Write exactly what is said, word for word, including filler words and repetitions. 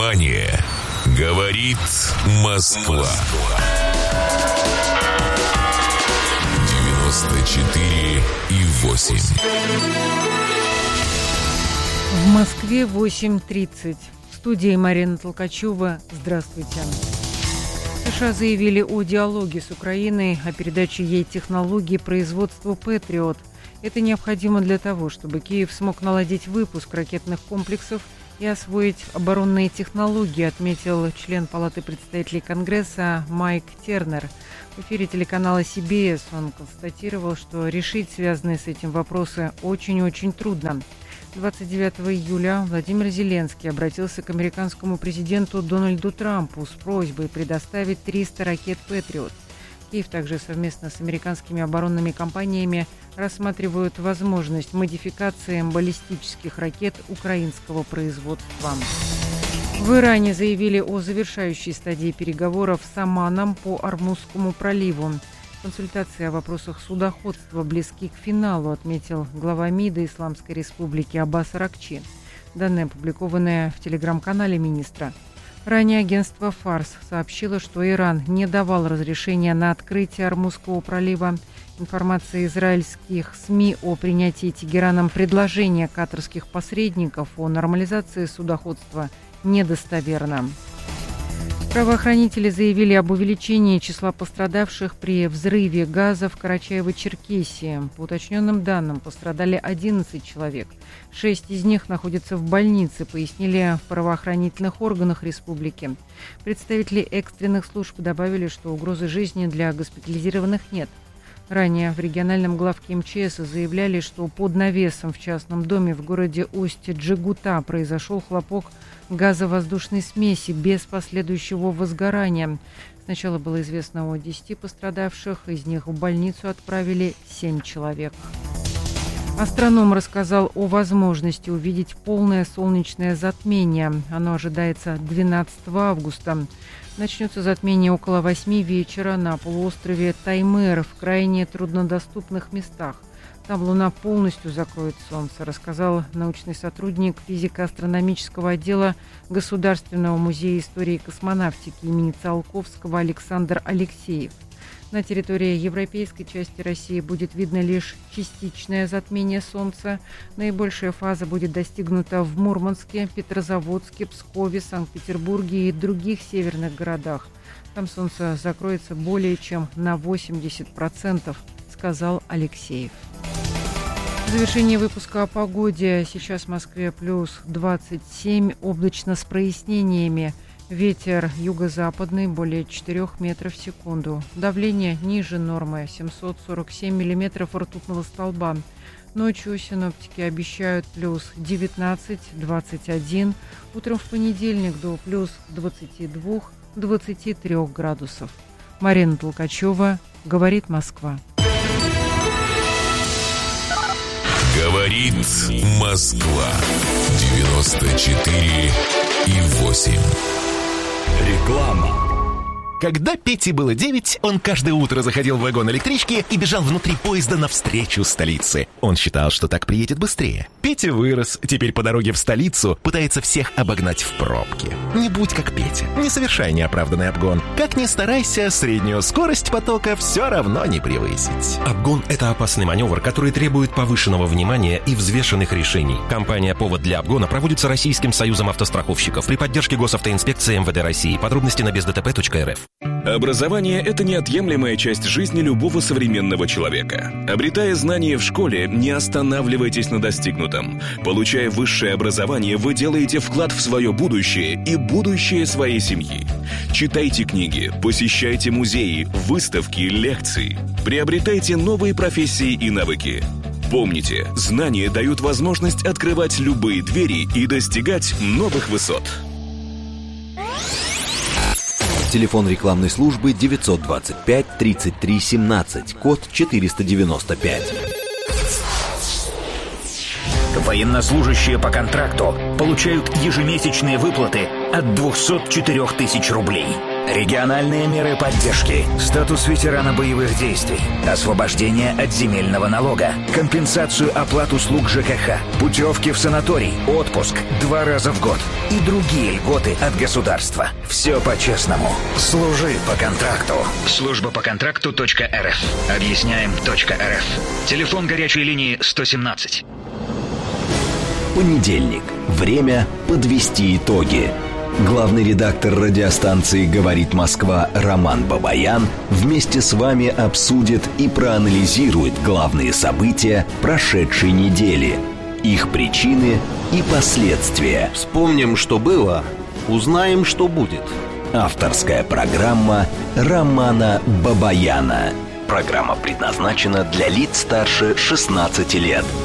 Внимание! Говорит Москва. девяносто четыре и восемь. В Москве восемь тридцать. В студии Марина Толкачева. Здравствуйте. США заявили о диалоге с Украиной, о передаче ей технологий производства «Патриот». Это необходимо для того, чтобы Киев смог наладить выпуск ракетных комплексов и освоить оборонные технологии, отметил член Палаты представителей Конгресса Майк Тернер. В эфире телеканала си би эс он констатировал, что решить связанные с этим вопросы очень-очень трудно. двадцать девятого июля Владимир Зеленский обратился к американскому президенту Дональду Трампу с просьбой предоставить триста ракет «Патриот». Киев также совместно с американскими оборонными компаниями рассматривают возможность модификации баллистических ракет украинского производства. В Иране заявили о завершающей стадии переговоров с Оманом по Ормузскому проливу. Консультации о вопросах судоходства близки к финалу, отметил глава МИДа Исламской Республики Аббас Аракчи. Данные опубликованные в телеграм-канале министра. Ранее агентство «Фарс» сообщило, что Иран не давал разрешения на открытие Ормузского пролива. Информация израильских СМИ о принятии Тегераном предложения катарских посредников о нормализации судоходства недостоверна. Правоохранители заявили об увеличении числа пострадавших при взрыве газа в Карачаево-Черкесии. По уточненным данным, пострадали одиннадцать человек. Шесть из них находятся в больнице, пояснили в правоохранительных органах республики. Представители экстренных служб добавили, что угрозы жизни для госпитализированных нет. Ранее в региональном главке эм че эс заявляли, что под навесом в частном доме в городе Усть-Джегута произошел хлопок газовоздушной смеси без последующего возгорания. Сначала было известно о десяти пострадавших, из них в больницу отправили семь человек. Астроном рассказал о возможности увидеть полное солнечное затмение. Оно ожидается двенадцатого августа. Начнется затмение около восьми вечера на полуострове Таймыр в крайне труднодоступных местах. Там Луна полностью закроет Солнце, рассказал научный сотрудник физико-астрономического отдела Государственного музея истории и космонавтики имени Циолковского Александр Алексеев. На территории европейской части России будет видно лишь частичное затмение Солнца. Наибольшая фаза будет достигнута в Мурманске, Петрозаводске, Пскове, Санкт-Петербурге и других северных городах. Там Солнце закроется более чем на восемьдесят процентов, сказал Алексеев. В завершение выпуска о погоде. Сейчас в Москве плюс двадцать семь, облачно с прояснениями. Ветер юго-западный более четырёх метров в секунду. Давление ниже нормы семьсот сорок семь миллиметров ртутного столба. Ночью синоптики обещают плюс девятнадцать - двадцать один. Утром в понедельник до плюс двадцати двух - двадцати трёх градусов. Марина Толкачева. Говорит Москва. Говорит Москва. девяносто четыре и восемь. Реклама. Когда Пете было девять, он каждое утро заходил в вагон электрички и бежал внутри поезда навстречу столице. Он считал, что так приедет быстрее. Петя вырос, теперь по дороге в столицу пытается всех обогнать в пробке. Не будь как Петя, не совершай неоправданный обгон. Как ни старайся, среднюю скорость потока все равно не превысить. Обгон – это опасный маневр, который требует повышенного внимания и взвешенных решений. Компания «Повод для обгона» проводится Российским союзом автостраховщиков при поддержке Госавтоинспекции эм вэ дэ России. Подробности на без дэ тэ пэ точка эр эф. Образование – это неотъемлемая часть жизни любого современного человека. Обретая знания в школе, не останавливайтесь на достигнутом. Получая высшее образование, вы делаете вклад в свое будущее и будущее своей семьи. Читайте книги, посещайте музеи, выставки, лекции. Приобретайте новые профессии и навыки. Помните, знания дают возможность открывать любые двери и достигать новых высот. Телефон рекламной службы девятьсот двадцать пять тридцать три семнадцать, код четыреста девяносто пять. Военнослужащие по контракту получают ежемесячные выплаты от двухсот четырёх тысяч рублей. Региональные меры поддержки. Статус ветерана боевых действий. Освобождение от земельного налога. Компенсацию оплат услуг ЖКХ. Путевки в санаторий. Отпуск два раза в год. И другие льготы от государства. Все по-честному. Служи по контракту. Служба по контракту .рф. Объясняем .рф. Телефон горячей линии сто семнадцать. Понедельник. Время подвести итоги. Главный редактор радиостанции «Говорит Москва» Роман Бабаян вместе с вами обсудит и проанализирует главные события прошедшей недели, их причины и последствия. Вспомним, что было, узнаем, что будет. Авторская программа Романа Бабаяна. Программа предназначена для лиц старше шестнадцати лет.